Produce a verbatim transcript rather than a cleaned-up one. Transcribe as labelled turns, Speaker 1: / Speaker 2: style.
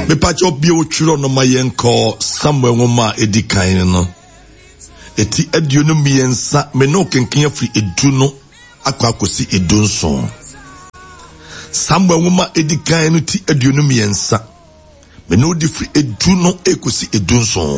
Speaker 1: Me pacho bi o twiro no ma yenko Samuel Nwoma edi kan no. Eti aduonu miensa me no kenken afri edu no akwa akosi edu nson. Samuel Nwoma edi kan no ti aduonu miensa. Me no di fri edu no ekosi edu nson.